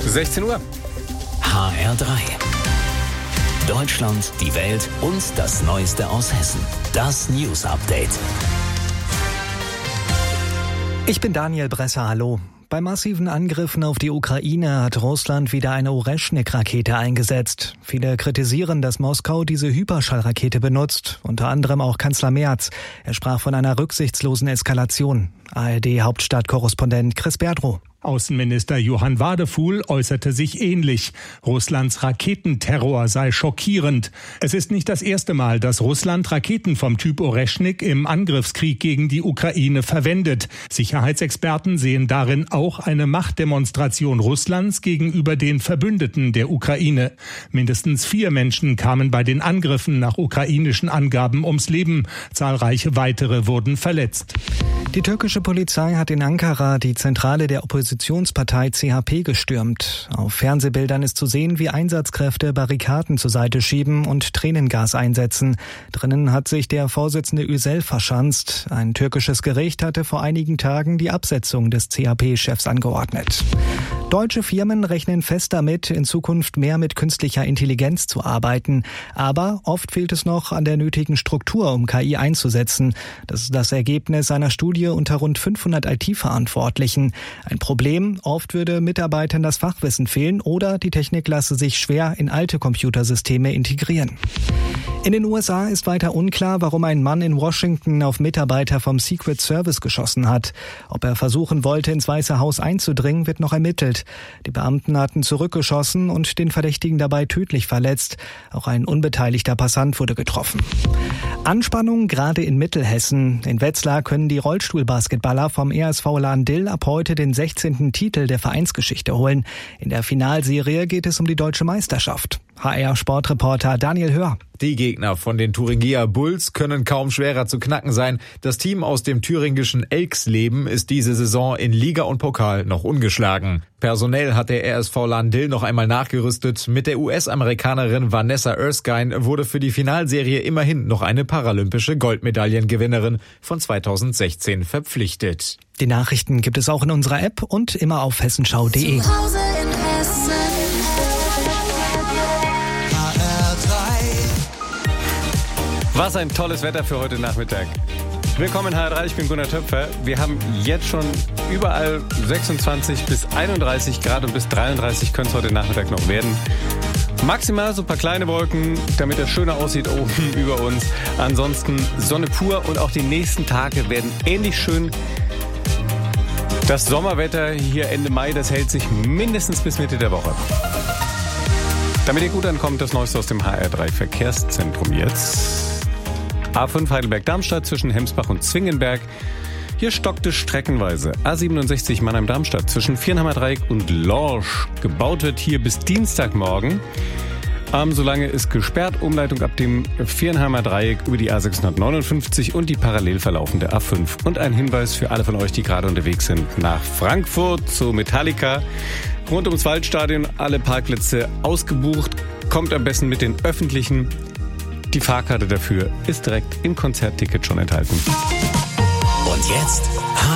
16 Uhr. HR3. Deutschland, die Welt und das Neueste aus Hessen. Das News Update. Ich bin Daniel Bresser, hallo. Bei massiven Angriffen auf die Ukraine hat Russland wieder eine Oreschnik-Rakete eingesetzt. Viele kritisieren, dass Moskau diese Hyperschallrakete benutzt, unter anderem auch Kanzler Merz. Er sprach von einer rücksichtslosen Eskalation. ARD-Hauptstadtkorrespondent Chris Berdrow. Außenminister Johann Wadefuhl äußerte sich ähnlich. Russlands Raketenterror sei schockierend. Es ist nicht das erste Mal, dass Russland Raketen vom Typ Oreschnik im Angriffskrieg gegen die Ukraine verwendet. Sicherheitsexperten sehen darin auch eine Machtdemonstration Russlands gegenüber den Verbündeten der Ukraine. Mindestens 4 Menschen kamen bei den Angriffen nach ukrainischen Angaben ums Leben. Zahlreiche weitere wurden verletzt. Die türkische Polizei hat in Ankara die Zentrale der Oppositionspartei CHP gestürmt. Auf Fernsehbildern ist zu sehen, wie Einsatzkräfte Barrikaden zur Seite schieben und Tränengas einsetzen. Drinnen hat sich der Vorsitzende Özel verschanzt. Ein türkisches Gericht hatte vor einigen Tagen die Absetzung des CHP-Chefs angeordnet. Deutsche Firmen rechnen fest damit, in Zukunft mehr mit künstlicher Intelligenz zu arbeiten. Aber oft fehlt es noch an der nötigen Struktur, um KI einzusetzen. Das ist das Ergebnis einer Studie unter rund 500 IT-Verantwortlichen. Ein Problem, oft würde Mitarbeitern das Fachwissen fehlen oder die Technik lasse sich schwer in alte Computersysteme integrieren. In den USA ist weiter unklar, warum ein Mann in Washington auf Mitarbeiter vom Secret Service geschossen hat. Ob er versuchen wollte, ins Weiße Haus einzudringen, wird noch ermittelt. Die Beamten hatten zurückgeschossen und den Verdächtigen dabei tödlich verletzt. Auch ein unbeteiligter Passant wurde getroffen. Anspannung gerade in Mittelhessen. In Wetzlar können die Rollstuhlbasketballer vom ESV Lahn-Dill ab heute den 16. Titel der Vereinsgeschichte holen. In der Finalserie geht es um die deutsche Meisterschaft. HR-Sportreporter Daniel Hör. Die Gegner von den Thuringia Bulls können kaum schwerer zu knacken sein. Das Team aus dem thüringischen Elksleben ist diese Saison in Liga und Pokal noch ungeschlagen. Personell hat der RSV Lahn-Dill noch einmal nachgerüstet. Mit der US-Amerikanerin Vanessa Erskine wurde für die Finalserie immerhin noch eine paralympische Goldmedaillengewinnerin von 2016 verpflichtet. Die Nachrichten gibt es auch in unserer App und immer auf hessenschau.de. Was ein tolles Wetter für heute Nachmittag. Willkommen in HR3, ich bin Gunnar Töpfer. Wir haben jetzt schon überall 26 bis 31 Grad und bis 33 können es heute Nachmittag noch werden. Maximal so ein paar kleine Wolken, damit es schöner aussieht oben über uns. Ansonsten Sonne pur und auch die nächsten Tage werden ähnlich schön. Das Sommerwetter hier Ende Mai, das hält sich mindestens bis Mitte der Woche. Damit ihr gut ankommt, das Neueste aus dem HR3 Verkehrszentrum jetzt. A5 Heidelberg-Darmstadt zwischen Hemsbach und Zwingenberg. Hier stockt es streckenweise. A67 Mannheim-Darmstadt zwischen Viernheimer Dreieck und Lorsch. Gebaut wird hier bis Dienstagmorgen. Solange ist gesperrt. Umleitung ab dem Viernheimer Dreieck über die A659 und die parallel verlaufende A5. Und ein Hinweis für alle von euch, die gerade unterwegs sind nach Frankfurt zu Metallica. Rund ums Waldstadion alle Parkplätze ausgebucht. Kommt am besten mit den öffentlichen. Die Fahrkarte dafür ist direkt im Konzertticket schon enthalten. Und jetzt